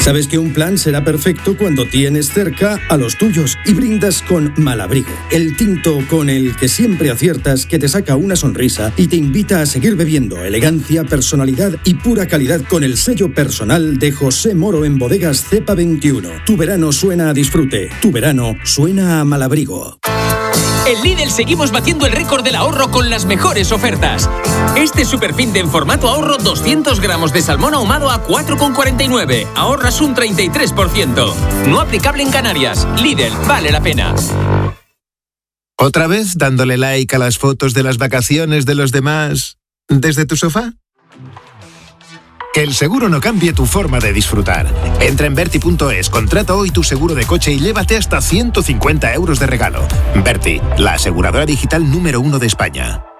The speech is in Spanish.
Sabes que un plan será perfecto cuando tienes cerca a los tuyos y brindas con Malabrigo, el tinto con el que siempre aciertas, que te saca una sonrisa y te invita a seguir bebiendo. Elegancia, personalidad y pura calidad con el sello personal de José Moro en Bodegas Cepa 21. Tu verano suena a disfrute, tu verano suena a Malabrigo. En Lidl seguimos batiendo el récord del ahorro con las mejores ofertas. Este superfin en formato ahorro, 200 gramos de salmón ahumado a 4,49. Ahorras un 33%. No aplicable en Canarias. Lidl, vale la pena. ¿Otra vez dándole like a las fotos de las vacaciones de los demás desde tu sofá? Que el seguro no cambie tu forma de disfrutar. Entra en Berti.es, contrata hoy tu seguro de coche y llévate hasta 150 euros de regalo. Berti, la aseguradora digital número 1 de España.